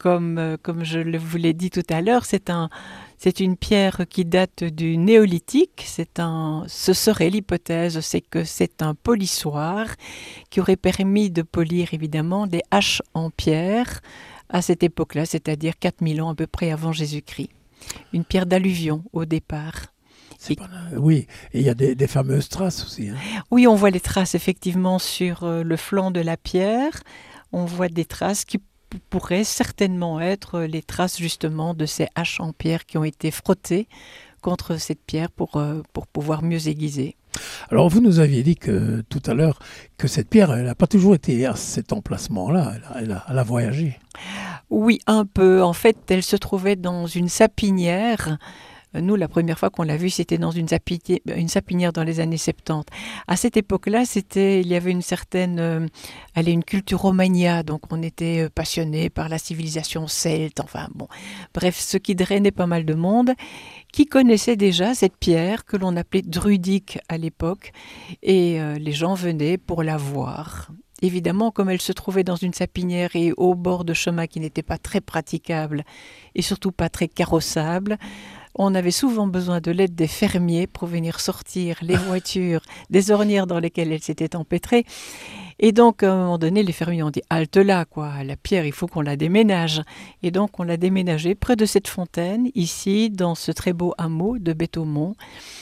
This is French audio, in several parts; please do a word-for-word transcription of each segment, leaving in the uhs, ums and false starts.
comme, euh, comme je le vous l'ai dit tout à l'heure, c'est un, c'est une pierre qui date du néolithique. C'est un, ce serait l'hypothèse, c'est que c'est un polissoir qui aurait permis de polir évidemment des haches en pierre à cette époque-là, c'est-à-dire quatre mille ans à peu près avant Jésus-Christ. Une pierre d'alluvion au départ. C'est pas la- Oui, et il y a des, des fameuses traces aussi. Hein. Oui, on voit les traces effectivement sur euh, le flanc de la pierre. On voit des traces qui p- pourraient certainement être les traces justement de ces haches en pierre qui ont été frottées contre cette pierre pour, euh, pour pouvoir mieux aiguiser. Alors, vous nous aviez dit que tout à l'heure que cette pierre, elle n'a pas toujours été à cet emplacement-là. Elle a, elle a, elle a voyagé. Oui, un peu. En fait, elle se trouvait dans une sapinière. Nous, la première fois qu'on l'a vue, c'était dans une, sapinière, une sapinière dans les années soixante-dix. À cette époque-là, c'était, il y avait une certaine, euh, allez, une culturomania, donc on était passionné par la civilisation celte, enfin bon, bref, ce qui drainait pas mal de monde, qui connaissait déjà cette pierre que l'on appelait druidique à l'époque, et euh, les gens venaient pour la voir. Évidemment, comme elle se trouvait dans une sapinière et au bord de chemins qui n'étaient pas très praticables et surtout pas très carrossables, on avait souvent besoin de l'aide des fermiers pour venir sortir les voitures des ornières dans lesquelles elles s'étaient empêtrées. Et donc, à un moment donné, les fermiers ont dit « halte là, quoi, la pierre, il faut qu'on la déménage ». Et donc, on l'a déménagée près de cette fontaine, ici, dans ce très beau hameau de Béthaumont,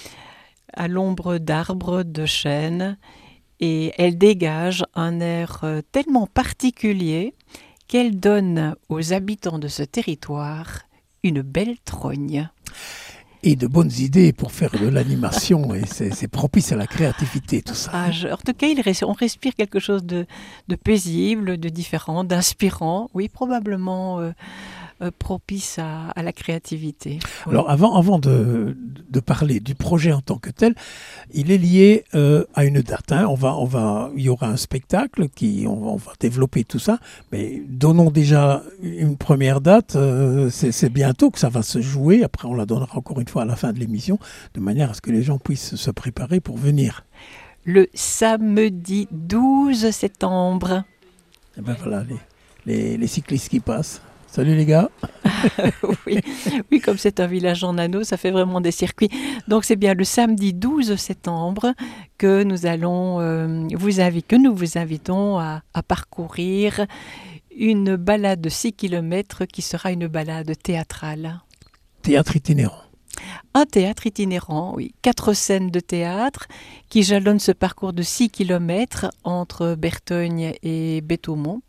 à l'ombre d'arbres, de chênes. Et elle dégage un air euh, tellement particulier qu'elle donne aux habitants de ce territoire une belle trogne. Et de bonnes idées pour faire de l'animation. Et c'est, c'est propice à la créativité, tout ça. Ah, je, en tout cas, il, on respire quelque chose de, de paisible, de différent, d'inspirant. Oui, probablement euh, euh, propice à, à la créativité. Oui. Alors, avant, avant de, de parler du projet en tant que tel, il est lié euh, à une date. Hein. On va, on va, il y aura un spectacle, qui, on, va, on va développer tout ça, mais donnons déjà une première date. Euh, c'est, c'est bientôt que ça va se jouer. Après, on la donnera encore une fois à la fin de l'émission, de manière à ce que les gens puissent se préparer pour venir. Le samedi douze septembre. Et ben voilà, les, les, les cyclistes qui passent. Salut les gars. oui, oui, comme c'est un village en anneau, ça fait vraiment des circuits. Donc c'est bien le samedi douze septembre que nous allons euh, vous inviter, que nous vous invitons à, à parcourir une balade de six kilomètres qui sera une balade théâtrale. Théâtre itinérant. Un théâtre itinérant, oui. Quatre scènes de théâtre qui jalonnent ce parcours de six kilomètres entre Bertogne et Béthaumont,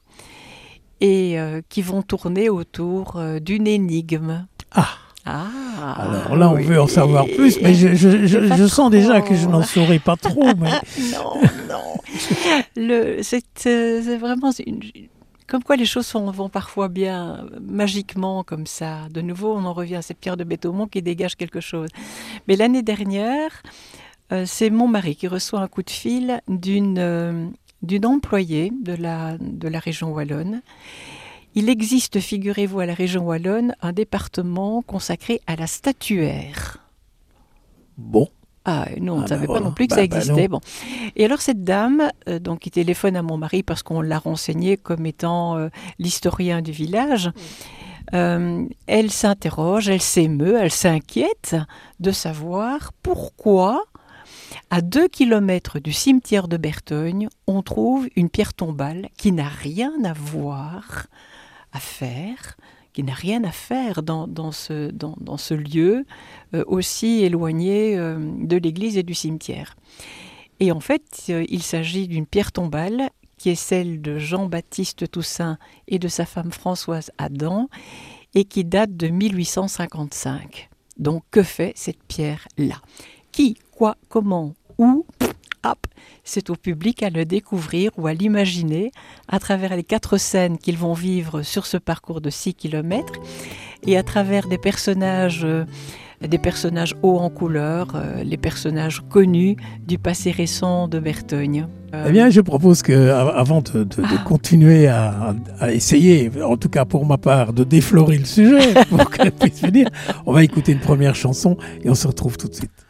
et euh, qui vont tourner autour euh, d'une énigme. Ah, ah alors là, on oui. veut en savoir plus, mais je, je, je, je sens déjà que je n'en saurais pas trop. Mais... non, non. Le, c'est, c'est vraiment une... Comme quoi les choses sont, vont parfois bien magiquement comme ça. De nouveau, on en revient à cette pierre de Béthaumont qui dégage quelque chose. Mais l'année dernière, euh, c'est mon mari qui reçoit un coup de fil d'une... Euh, d'une employée de la, de la région wallonne. Il existe, figurez-vous, à la région wallonne, un département consacré à la statuaire. Bon. Ah, nous, on ne ah savait ben pas voilà. non plus que bah, ça existait. Bah bon. Et alors, cette dame, euh, donc, qui téléphone à mon mari parce qu'on l'a renseigné comme étant euh, l'historien du village, euh, elle s'interroge, elle s'émeut, elle s'inquiète de savoir pourquoi à deux kilomètres du cimetière de Bertogne, on trouve une pierre tombale qui n'a rien à voir, à faire, qui n'a rien à faire dans, dans, ce, dans, dans ce lieu euh, aussi éloigné euh, de l'église et du cimetière. Et en fait, euh, il s'agit d'une pierre tombale qui est celle de Jean-Baptiste Toussaint et de sa femme Françoise Adam et qui date de mille huit cent cinquante-cinq. Donc, que fait cette pierre-là ? Qui, quoi, comment, où, hop, c'est au public à le découvrir ou à l'imaginer à travers les quatre scènes qu'ils vont vivre sur ce parcours de six kilomètres et à travers des personnages, euh, des personnages hauts en couleur, euh, les personnages connus du passé récent de Bertogne. Euh... Eh bien, je propose qu'avant de, de, de ah. continuer à, à essayer, en tout cas pour ma part, de déflorer le sujet pour qu'elle puisse venir, on va écouter une première chanson et on se retrouve tout de suite.